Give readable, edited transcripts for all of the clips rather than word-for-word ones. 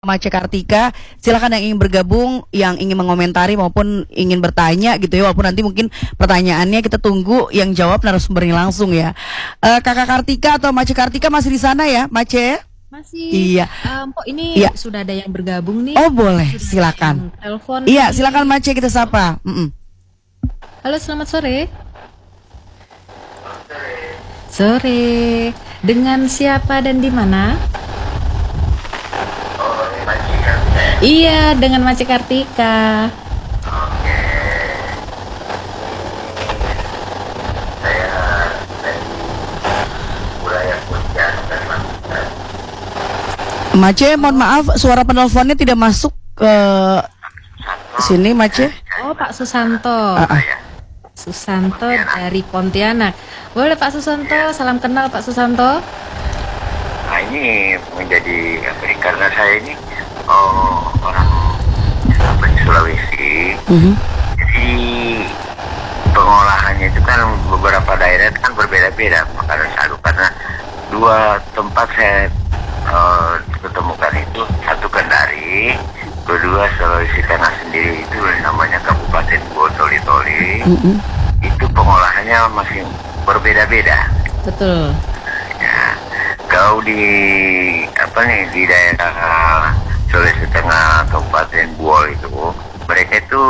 Mace Kartika, silakan yang ingin bergabung, yang ingin mengomentari maupun ingin bertanya gitu ya, walaupun nanti mungkin pertanyaannya kita tunggu yang jawab narasumbernya langsung ya. Kakak Kartika atau Mace Kartika masih di sana ya, Mace? Masih. Iya. Kok ini Iya. sudah ada yang bergabung nih? Oh boleh, Sudah silakan. ada yang telepon. Iya, nih. silakan Mace kita sapa. Halo, selamat sore. Sore. Dengan siapa dan di mana? Iya, dengan Mace Kartika. Mace, mohon maaf, suara penelponnya tidak masuk ke sini, Mace. Oh, Pak Susanto. Susanto dari Pontianak. Boleh Pak Susanto, salam kenal Pak Susanto. Nah ini menjadi apa ini, karena saya ini orang apa di Sulawesi. Jadi pengolahannya itu kan beberapa daerah kan berbeda-beda makanan sagu, karena dua tempat saya ketemukan itu, satu Kendari, kedua Sulawesi Tengah sendiri itu namanya Kabupaten Botoli-Toli. Itu pengolahannya masih berbeda-beda. Betul. Ya, kalau di apa nih di daerah Sulawesi Tengah Kabupaten Buol itu, mereka itu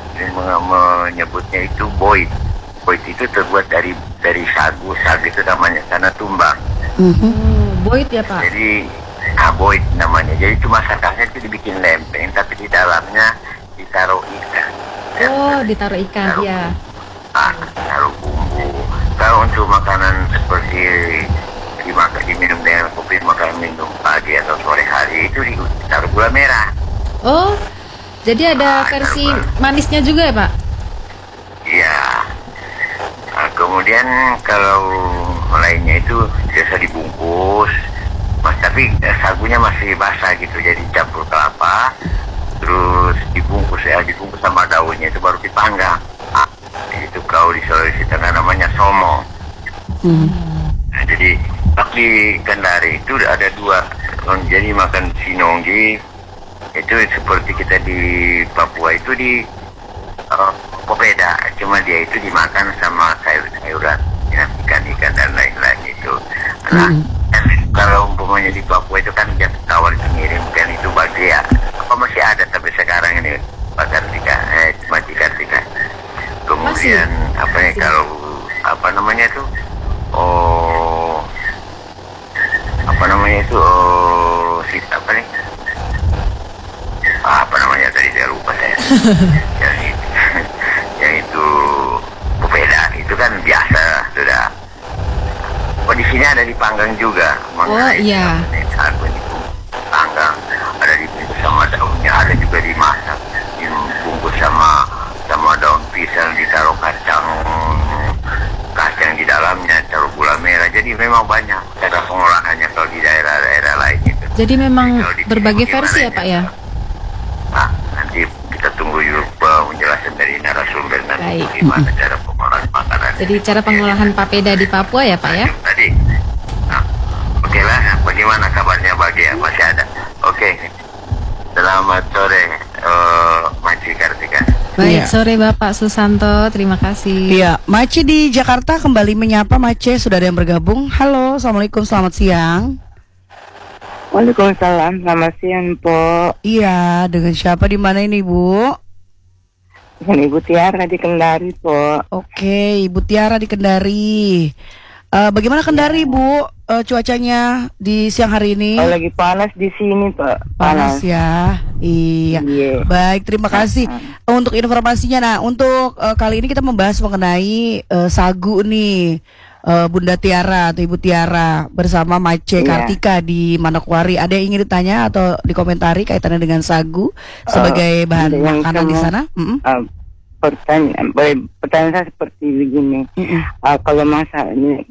menyebutnya itu boit. Boit itu terbuat dari sagu. Sagu itu namanya karena tumbang. Boit ya Pak. Jadi boit namanya. Jadi itu masakannya itu dibikin lempeng, tapi di dalamnya ditaruh ikan. Oh, ditaruh ikan ya. Taruh bumbu. Kalau untuk makanan seperti diminum dengan kopi, makan minum pagi atau sore hari itu ditaruh gula merah. Oh, jadi ada versi manisnya juga ya Pak? Iya. Nah, kemudian kalau lainnya itu biasa dibungkus, tapi sagunya masih basah gitu, jadi campur kelapa, terus dibungkus sama daunnya itu baru dipanggang. Itu kalau di Sulawesi Tengah namanya somo. Nah, jadi di Kendari itu ada dua, jadi makan sinonggi itu seperti kita di Papua itu di popeda, cuma dia itu dimakan sama sayur-sayuran, ikan-ikan dan lain-lain itu. Nah, kalau umpamanya di Papua itu kan dia tawar ngirim kan itu bagia. Apa masih ada tapi sekarang ini Pak Kartika, Maci Kartika. Kemudian apa ya, kalau apa namanya itu, apa nih, apa namanya tadi saya lupa saya. yang itu popeda itu kan biasa sudah. Oh, di sini ada dipanggang juga. Oh iya. Sagu itu panggang, ada dibungkus sama daunnya, ada juga dimasak, dibungkus sama daun pisang, ditaruh kacang di dalamnya, taruh gula merah. Jadi memang banyak cara pengolahannya kalau di daerah-daerah lain itu. Jadi memang berbagai versi ya Pak ya? Nah, nanti kita tunggu penjelasan dari narasumber nanti bagaimana cara pengolahan makanan. Jadi cara pengolahan papeda di Papua ya Pak ya? Tadi. Nah, oke lah, bagaimana kabarnya Bagia? Masih ada? Oke. Selamat sore, Maci Kartika. Baik, sore Bapak Susanto, terima kasih. Iya, Mace di Jakarta kembali menyapa. Mace, sudah ada yang bergabung. Halo, assalamualaikum, selamat siang. Waalaikumsalam, selamat siang, Po. Iya, dengan siapa di mana ini, Bu? Dengan Ibu Tiara di Kendari, Po. Oke, Ibu Tiara di Kendari. Bagaimana Kendari, Bu? Cuacanya di siang hari ini? Oh, lagi panas di sini, Pak. Panas ya. Iya. Baik, terima kasih untuk informasinya. Nah, untuk kali ini kita membahas mengenai sagu nih. Bunda Tiara atau Ibu Tiara bersama Mace Kartika di Manokwari. Ada yang ingin ditanya atau dikomentari kaitannya dengan sagu sebagai bahan makanan di sana? Pertanyaan saya seperti begini. Kalau masa ini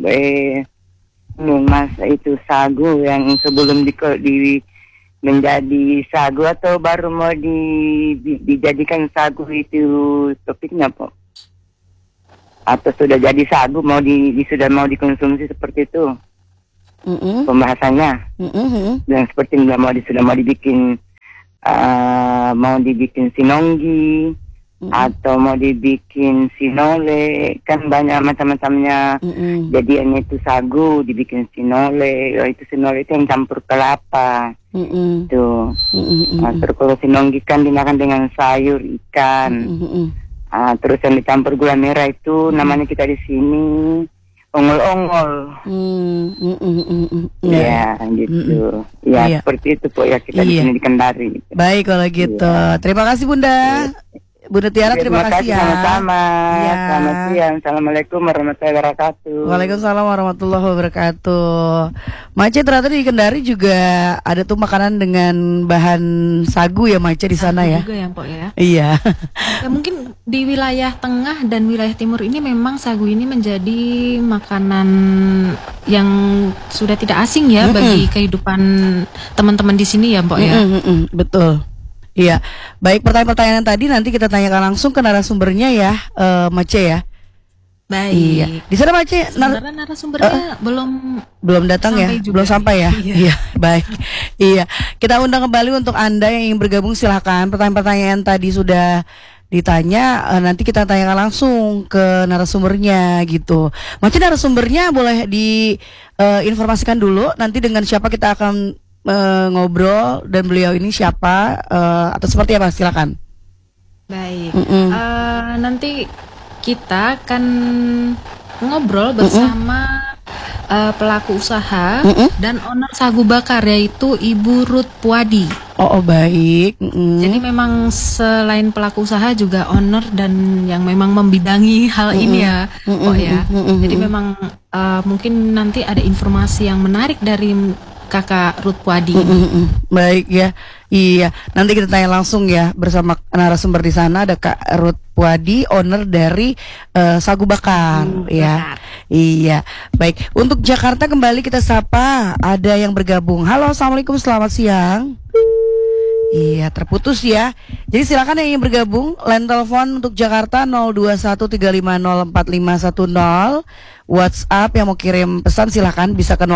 masa itu sagu yang sebelum menjadi sagu atau baru mau dijadikan sagu itu topiknya, Po? Atau sudah jadi sagu sudah mau dikonsumsi seperti itu? Pembahasannya. Dan seperti sudah mau dibikin mau dibikin sinonggi atau mau dibikin sinole, kan banyak macam-macamnya. Jadiannya itu sagu dibikin sinole, itu sinole itu yang campur kelapa. Tuh. Terus kalau sinonggi kan dimakan dengan sayur ikan. Terus yang dicampur gula merah itu namanya kita di sini ongol-ongol. Ya, gitu. Ya, seperti itu ya kita di sini di Kendari. Baik kalau gitu. Terima kasih Bunda. Bunda Tiara, terima kasih ya. Sama-sama. Selamat siang. Assalamualaikum warahmatullahi wabarakatuh. Waalaikumsalam warahmatullahi wabarakatuh. Mace, ternyata di Kendari juga ada tuh makanan dengan bahan sagu ya, Mace, di sana ya. Juga ya, Mpok ya. Iya. Ya, mungkin di wilayah tengah dan wilayah timur ini memang sagu ini menjadi makanan yang sudah tidak asing ya bagi kehidupan teman-teman di sini ya, Mpok ya. Betul. Iya, baik, pertanyaan-pertanyaan tadi nanti kita tanyakan langsung ke narasumbernya ya, Mace ya. Baik. Iya. Di sana Mace, sebenarnya narasumbernya belum datang ya, belum sampai ya. Iya, baik. Iya, kita undang kembali untuk Anda yang ingin bergabung, silahkan. Pertanyaan-pertanyaan tadi sudah ditanya, nanti kita tanyakan langsung ke narasumbernya gitu. Mace, narasumbernya boleh diinformasikan dulu. Nanti dengan siapa kita akan ngobrol dan beliau ini siapa atau seperti apa, silakan. Baik. Nanti kita akan ngobrol bersama pelaku usaha dan owner sagu bakar, yaitu Ibu Ruth Puadi. Oh, baik. Jadi memang selain pelaku usaha juga owner dan yang memang membidangi hal ini ya, kok ya. Jadi memang mungkin nanti ada informasi yang menarik dari Kakak Ruth Puadi. Baik ya. Iya, nanti kita tanya langsung ya bersama narasumber di sana, ada Kak Ruth Puadi, owner dari sagu bakar ya. Iya. Baik, untuk Jakarta kembali kita sapa, ada yang bergabung. Halo, assalamualaikum, selamat siang. Iya, terputus ya. Jadi silakan yang ingin bergabung, line telepon untuk Jakarta 0213504510. WhatsApp yang mau kirim pesan silakan bisa ke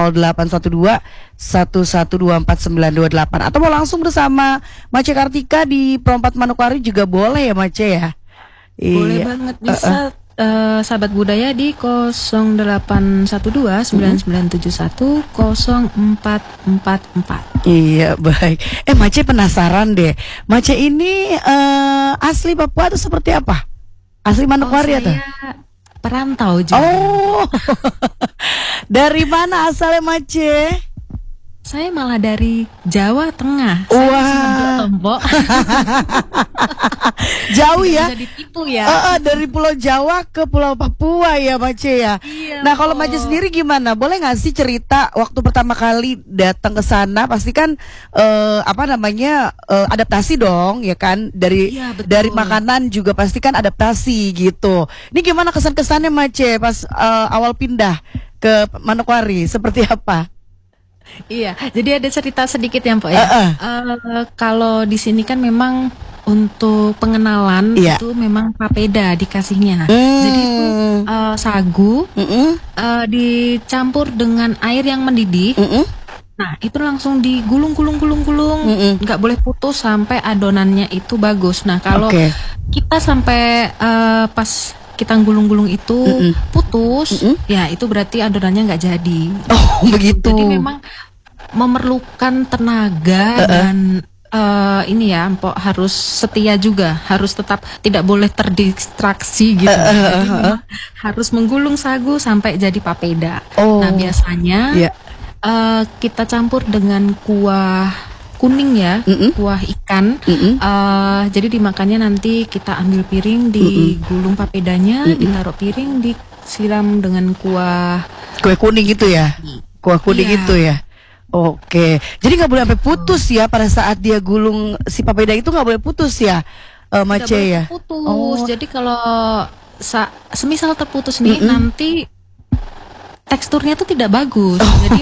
081211249228 atau mau langsung bersama Mace Kartika di Perompak Manokwari juga boleh ya, Mace ya. Boleh banget, bisa sahabat budaya di 081299710444. Iya, baik. Mace penasaran deh. Mace ini asli Papua atau seperti apa? Asli Manokwari atau? Perantau juga. Oh. Dari mana asalnya, Mace? Saya malah dari Jawa Tengah. Wah. Jauh ya. Jadi tipu ya. Dari Pulau Jawa ke Pulau Papua ya, Mace ya. Iya, nah, kalau Mace sendiri gimana? Boleh nggak sih cerita waktu pertama kali datang ke sana? Pasti kan adaptasi dong, ya kan? Dari makanan juga pasti kan adaptasi gitu. Ini gimana kesan-kesannya, Mace, pas awal pindah ke Manokwari? Seperti apa? Iya, jadi ada cerita sedikit ya, Mpok ya. Kalau di sini kan memang untuk pengenalan itu memang papeda dikasihnya. Jadi itu sagu dicampur dengan air yang mendidih. Nah, itu langsung digulung, nggak boleh putus sampai adonannya itu bagus. Nah, kalau kita sampai pas kita gulung-gulung itu putus, ya itu berarti adonannya nggak jadi. Oh, begitu. Jadi memang memerlukan tenaga dan ini ya, Mpok harus setia juga, harus tetap tidak boleh terdistraksi gitu. Jadi memang harus menggulung sagu sampai jadi papeda. Nah, biasanya kita campur dengan kuah kuning ya, kuah ikan. Jadi dimakannya nanti kita ambil piring, digulung papedanya, ditaruh piring, disiram dengan kue kuning itu ya, kuah kuning itu ya. Oke, jadi nggak boleh sampai putus ya pada saat dia gulung si papeda itu, nggak boleh putus ya, Mace ya. Putus. Jadi kalau semisal terputus nih, nanti teksturnya tuh tidak bagus. Jadi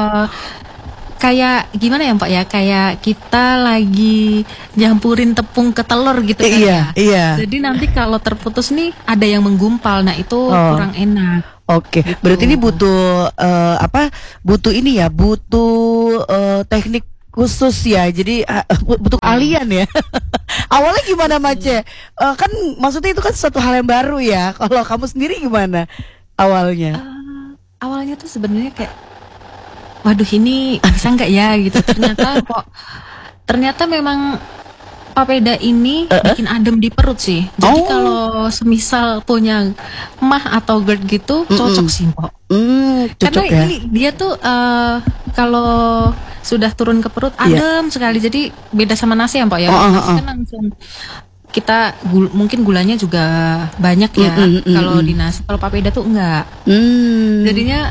kayak gimana ya, Pak ya? Kayak kita lagi nyampurin tepung ke telur gitu kan ya. Iya. Jadi nanti kalau terputus nih ada yang menggumpal. Nah, itu kurang enak. Oke. Gitu. Berarti ini butuh butuh ini ya, butuh teknik khusus ya. Jadi butuh kalian ya. Awalnya gimana Mace? Kan maksudnya itu kan suatu hal yang baru ya. Kalau kamu sendiri gimana awalnya? Awalnya tuh sebenarnya kayak, waduh ini bisa nggak ya gitu. Ternyata memang papeda ini bikin adem di perut sih. Jadi kalau semisal punya mah atau GERD gitu cocok sih Mpok. Karena ya? ini dia tuh kalau sudah turun ke perut adem sekali. Jadi beda sama nasi ya Mpok ya. Nasi kan langsung kita mungkin gulanya juga banyak ya. Kalau di nasi, kalau papeda tuh enggak. Jadinya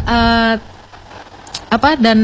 dan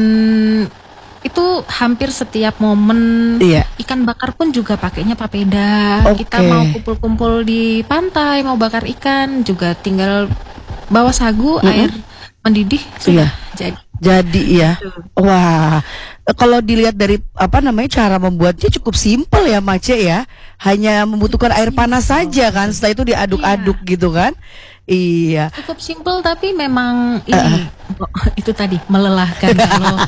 itu hampir setiap momen ikan bakar pun juga pakainya papeda. Kita mau kumpul-kumpul di pantai, mau bakar ikan juga tinggal bawa sagu, air mendidih sudah jadi ya. Wah, kalau dilihat dari cara membuatnya cukup simpel ya Mace ya. Hanya membutuhkan air panas saja kan. Setelah itu diaduk-aduk gitu kan. Iya. Cukup simpel tapi memang ini itu tadi melelahkan kalau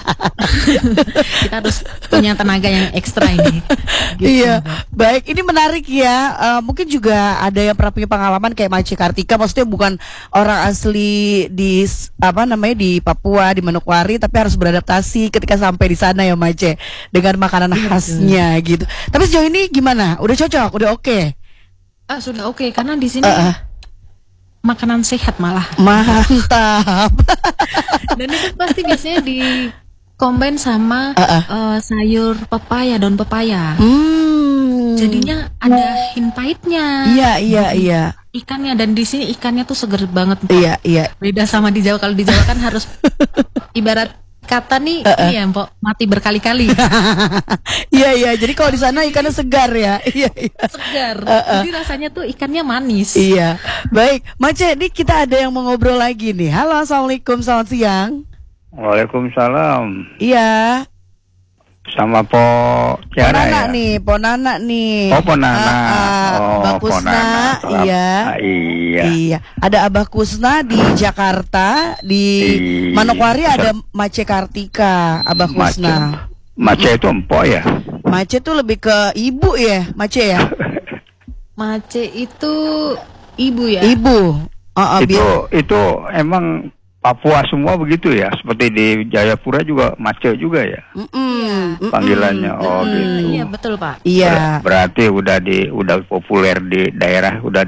kita harus punya tenaga yang ekstra ini. Gitu. Iya. Baik, ini menarik ya. Mungkin juga ada yang pernah punya pengalaman kayak Mace Kartika, maksudnya bukan orang asli di di Papua, di Manokwari, tapi harus beradaptasi ketika sampai di sana ya Mace dengan makanan khasnya gitu. Tapi sejauh ini gimana? Udah cocok? Udah oke? Sudah oke karena di sini makanan sehat malah. Mantap. Dan itu pasti biasanya di combine sama sayur pepaya, daun pepaya. Jadinya ada hint pahitnya. Iya. Ikannya, dan di sini ikannya tuh seger banget. Iya. Beda sama di Jawa. Kalau di Jawa kan harus ibarat kata nih ini ya Mpok, mati berkali-kali. Iya. Jadi kalau di sana ikannya segar ya. Iya. Segar. Jadi rasanya tuh ikannya manis. Iya. Baik, Mace, ini kita ada yang mau ngobrol lagi nih. Halo, assalamualaikum, selamat siang. Waalaikumsalam. Iya. Sama Po Tiara ya? Ponana nih. Oh, Ponana. Mbak Kusna, iya. Iya. Ada Abah Kusna di Jakarta, di Manokwari ada Mace Kartika, Abah Kusna. Mace itu empok ya? Mace itu lebih ke ibu ya, Mace ya? Mace itu ibu ya? Ibu. Itu emang Papua semua begitu ya, seperti di Jayapura juga Mace juga ya, panggilannya. Gitu. Iya betul Pak. Iya. Berarti udah populer di daerah, udah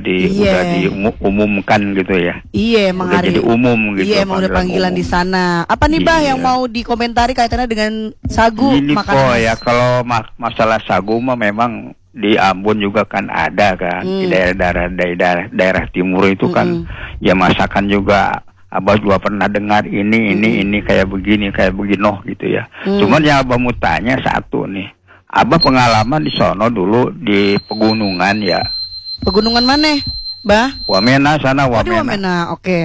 diumumkan gitu ya. Iya, emang udah jadi umum gitu. Iya, emang udah panggilan di sana. Apa nih Bah yang mau dikomentari kaitannya dengan sagu makanan? Ya kalau masalah sagu mah memang di Ambon juga kan ada kan, di daerah timur itu kan ya masakan juga. Abah juga pernah dengar ini kayak begini gitu ya. Cuman yang Abah mau tanya satu nih. Abah pengalaman di sono dulu di pegunungan ya. Pegunungan mana, Bah? Wamena sana, Wamena. Di Wamena, oke.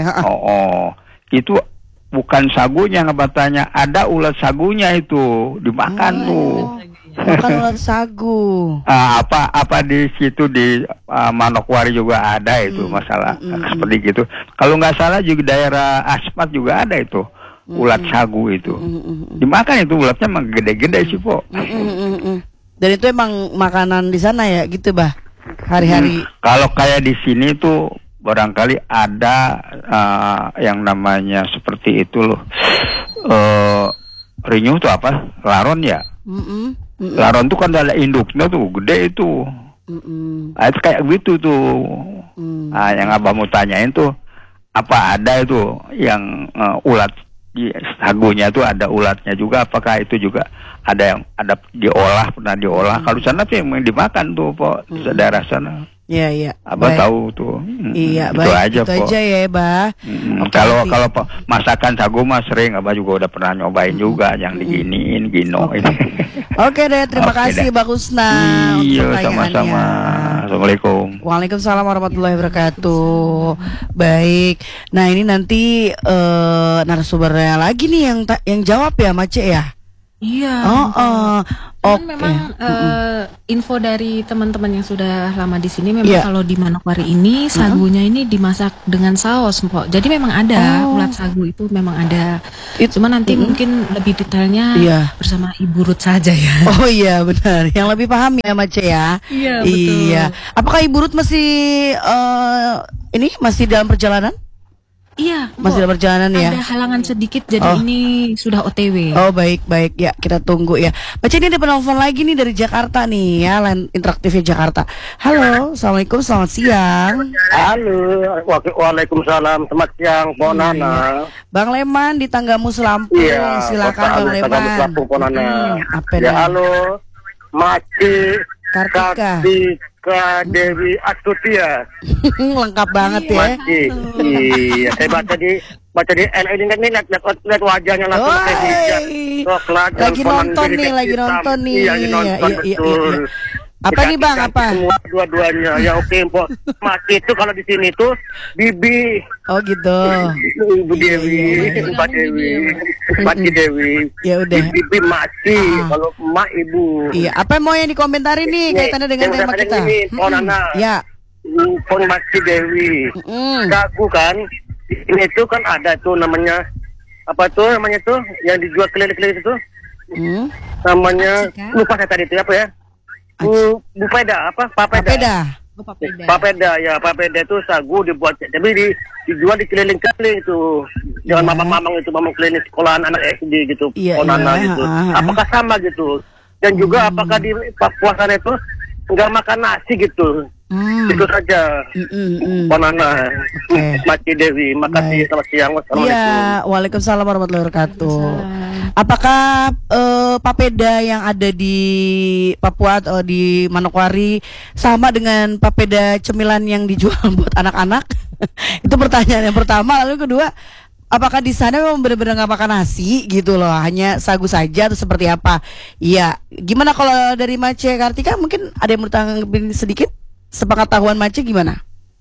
Itu bukan sagunya, Abah tanya. Ada ulat sagunya itu dimakan tuh. Bukan ulat sagu. Apa di situ di Manokwari juga ada itu masalah seperti gitu. Kalau nggak salah juga daerah Asmat juga ada itu ulat sagu itu. Dimakan itu ulatnya emang gede-gede sih Po. Dan itu emang makanan di sana ya gitu Bah hari-hari. Kalau kayak di sini tuh barangkali ada yang namanya seperti itu loh. Rinyuh tuh apa? Laron ya. Laron tuh kan ada induknya tuh gede itu. Itu kayak gitu tuh. Yang Abah mau tanyain tuh apa ada itu yang ulat di sagunya tuh ada ulatnya juga, apakah itu juga ada pernah diolah. Kalau sana sih yang dimakan tuh Po di daerah sana. Iya. Abah tahu tuh. Iya, itu baik. aja, Itu aja ya, Bah. Kalau masakan sagu mah sering Abah juga udah pernah nyobain juga yang diginiin, gino ini. Oke deh, terima kasih Mbak Kusna untuk pertanyaannya. Sama-sama. Assalamualaikum. Waalaikumsalam warahmatullahi wabarakatuh. Baik. Nah, ini nanti narasumbernya lagi nih yang jawab ya, Mace ya. Iya. Memang info dari teman-teman yang sudah lama di sini memang kalau di Manokwari ini sagunya ini dimasak dengan saus, Mpok. Jadi memang ada ulat sagu itu memang ada. Cuma nanti mungkin lebih detailnya bersama Ibu Ruth saja ya. Oh iya benar, yang lebih paham ya Mace ya. Iya betul. Iya. Apakah Ibu Ruth masih masih dalam perjalanan? Iya, masih dalam perjalanan ya. Ada halangan sedikit, jadi ini sudah OTW. Oh baik ya, kita tunggu ya. Baca ini ada penelpon lagi nih dari Jakarta nih ya, line interaktifnya Jakarta. Halo, assalamualaikum, selamat siang. Halo, waalaikumsalam, selamat siang, Ponana. Bang Leman di Tanggamus Lampung, silakan Bang Leman. Tanggamus Lampung, Ponana. Apa ya, halo, Maci Kartika Dewi Astutia. Lengkap banget ya. Iya, saya baca di ini kan nih lihat wajahnya langsung lagi nonton nih. Iya, lagi nonton betul. Apa nih Bang? Apa? Semua dua-duanya. Ya oke, Mpok. Mati itu kalau di sini tuh Bibi. Oh gitu. Ibu Dewi, Mbak Dewi, Mati Dewi. Ya udah. Bibi mati. Kalau emak Ibu. Iya. Apa mau yang dikomentari nih kaitannya dengan tema kita? Oh Nana. Ya. Pon Mati Dewi. Sagu kan. Ini tuh kan ada tuh namanya apa tuh namanya tuh yang dijual keliling-keliling itu. Namanya lupa saya tadi itu apa ya? Papeda apa? Papeda. Papeda itu sagu dibuat tapi dijual di keliling-keliling itu. Jangan mamang-mamang itu mamang keliling sekolahan anak SD gitu. Onana gitu. Apakah sama gitu? Dan juga apakah di Papua sana itu enggak makan nasi gitu? Itu saja. Onana. Mati Dewi, makasih, selamat siang. Wassalamualaikum. Iya, waalaikumsalam warahmatullahi wabarakatuh. Apakah papeda yang ada di Papua atau di Manokwari sama dengan papeda cemilan yang dijual buat anak-anak? Itu pertanyaan yang pertama. Lalu kedua, apakah di sana memang benar-benar nggak makan nasi gitu loh, hanya sagu saja atau seperti apa? Iya, gimana kalau dari Mace Kartika, mungkin ada yang mau tanggapin sedikit? Sepengetahuan Mace gimana?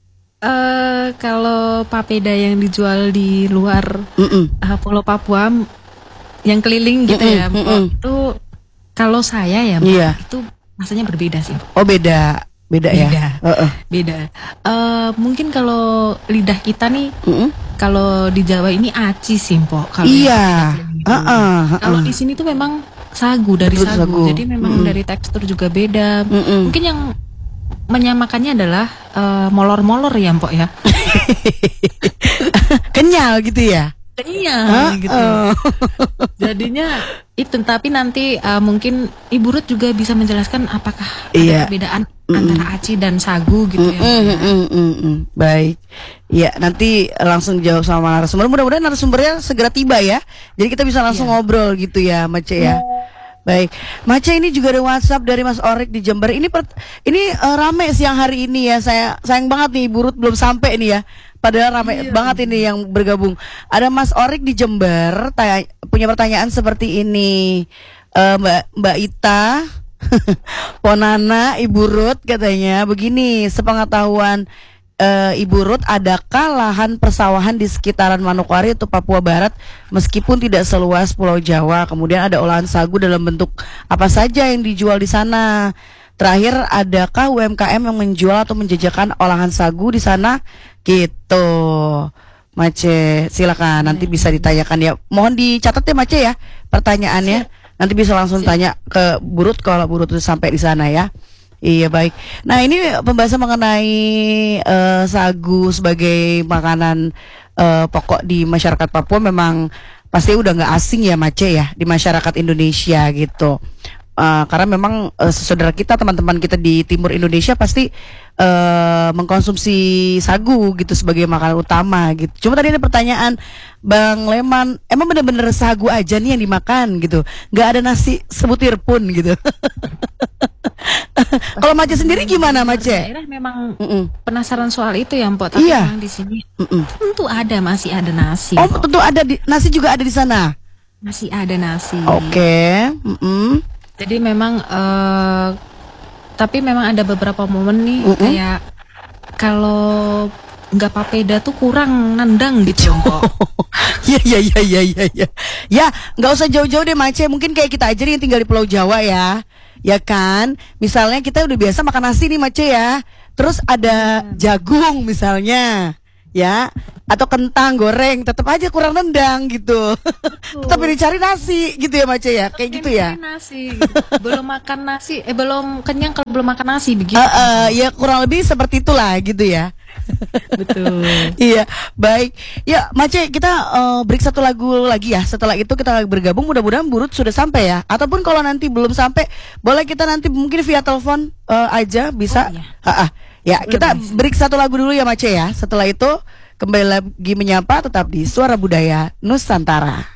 Kalau papeda yang dijual di luar Pulau Papua yang keliling gitu ya, itu kalau saya ya, itu rasanya berbeda sih. Oh beda ya. Beda. Mungkin kalau lidah kita nih, kalau di Jawa ini aci sih, Mpok. Iya. Kalau di sini tuh memang sagu dari sagu. Jadi memang dari tekstur juga beda. Mungkin yang menyamakannya adalah molor-molor ya, Mpok ya. Kenyal gitu ya. Iya gitu. Jadinya itu, tapi nanti mungkin Ibu Ruth juga bisa menjelaskan apakah ada perbedaan antara aci dan sagu gitu ya. Baik. Ya, nanti langsung jawab sama narasumber. Mudah-mudahan narasumbernya segera tiba ya. Jadi kita bisa langsung ngobrol gitu ya, Mace ya. Baik, Mace, ini juga ada WhatsApp dari Mas Orik di Jember. Ini rame siang hari ini ya. Sayang banget nih Ibu Ruth belum sampai nih ya. Padahal rame banget ini yang bergabung. Ada Mas Orik di Jember punya pertanyaan seperti ini. Mbak Ita, Ponana, Ibu Ruth katanya begini, sepengetahuan Ibu Ruth, adakah lahan persawahan di sekitaran Manokwari atau Papua Barat meskipun tidak seluas Pulau Jawa? Kemudian ada olahan sagu dalam bentuk apa saja yang dijual di sana? Terakhir, adakah UMKM yang menjual atau menjajakan olahan sagu di sana? Gitu. Mace, silakan nanti bisa ditanyakan ya. Mohon dicatat ya Mace ya pertanyaannya. Nanti bisa langsung tanya ke Bu Ruth kalau Bu Ruth sampai di sana ya. Iya baik. Nah ini pembahasan mengenai sagu sebagai makanan pokok di masyarakat Papua memang pasti udah nggak asing ya Mace ya di masyarakat Indonesia gitu. Karena memang saudara kita, teman-teman kita di timur Indonesia pasti mengkonsumsi sagu gitu sebagai makanan utama gitu. Cuma tadi ada pertanyaan Bang Leman, emang bener-bener sagu aja nih yang dimakan gitu, nggak ada nasi sebutir pun gitu. Kalau Mace sendiri gimana Mace? Daerah memang penasaran soal itu ya Mpok, tapi memang di sini tentu masih ada nasi. Oh tentu ada, nasi juga ada di sana. Masih ada nasi. Oke. Jadi memang tapi memang ada beberapa momen nih kayak kalau nggak papeda tuh kurang nendang gitu kok. Ya. Ya, nggak usah jauh-jauh deh Mace. Mungkin kayak kita aja nih yang tinggal di Pulau Jawa ya. Ya kan? Misalnya kita udah biasa makan nasi nih Mace ya. Terus ada jagung misalnya. Ya, atau kentang goreng, tetap aja kurang nendang gitu. Tetap dicari nasi gitu ya Mace ya, kayak gitu ya. Nasi, gitu. Belum makan nasi, belum kenyang kalau belum makan nasi begitu. Ya kurang lebih seperti itulah gitu ya. Betul. Iya, baik. Ya, Mace, kita break satu lagu lagi ya. Setelah itu kita bergabung. Mudah-mudahan Burut sudah sampai ya. Ataupun kalau nanti belum sampai, boleh kita nanti mungkin via telepon aja bisa. Ya, kita break satu lagu dulu ya Mace ya. Setelah itu kembali lagi menyapa tetap di Suara Budaya Nusantara.